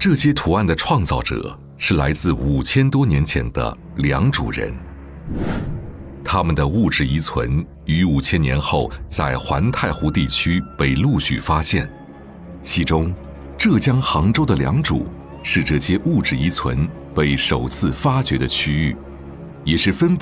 这些图案的创造者是来自5000多年前的良渚人，他们的物质遗存于5000年后在环太湖地区被陆续发现，其中浙江杭州的良渚是这些物质遗存被首次发掘的区域，也是分布